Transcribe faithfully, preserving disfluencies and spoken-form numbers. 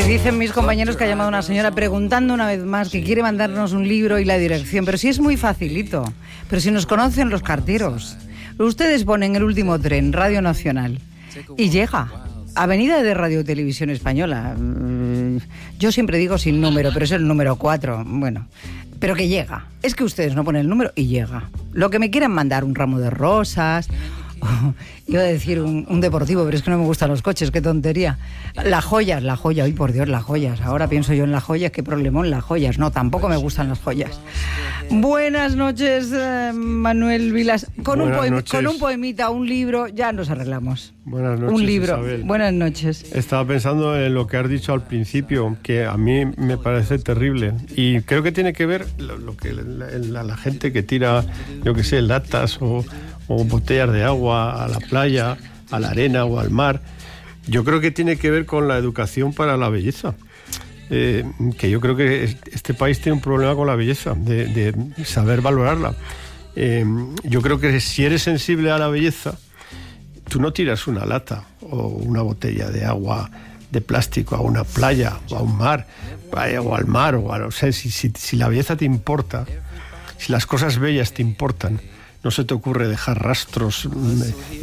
Dicen mis compañeros que ha llamado una señora preguntando una vez más que quiere mandarnos un libro y la dirección, pero sí es muy facilito, pero si nos conocen los carteros. Ustedes ponen El último tren, Radio Nacional, y llega. Avenida de Radio Televisión Española. Yo siempre digo sin número, pero es el número cuatro. Bueno, pero que llega. Es que ustedes no ponen el número y llega. Lo que me quieran mandar, un ramo de rosas... Oh, iba a decir un, un deportivo, pero es que no me gustan los coches, qué tontería. Las joyas, las joyas, ay por Dios, las joyas. Ahora pienso yo en las joyas, qué problemón las joyas. No, tampoco me gustan las joyas. Buenas noches, eh, Manuel Vilas. Con un, poem, con un poemita, un libro, ya nos arreglamos. Buenas noches, un libro. Isabel. Buenas noches. Estaba pensando en lo que has dicho al principio, que a mí me parece terrible. Y creo que tiene que ver lo, lo que la, la, la gente que tira, yo qué sé, latas o... o botellas de agua a la playa, a la arena o al mar. Yo creo que tiene que ver con la educación para la belleza. Eh, que yo creo que este país tiene un problema con la belleza, de, de saber valorarla. Eh, yo creo que si eres sensible a la belleza, tú no tiras una lata o una botella de agua de plástico a una playa o a un mar, o al mar, o a, no sé, si, si, si la belleza te importa, si las cosas bellas te importan, no se te ocurre dejar rastros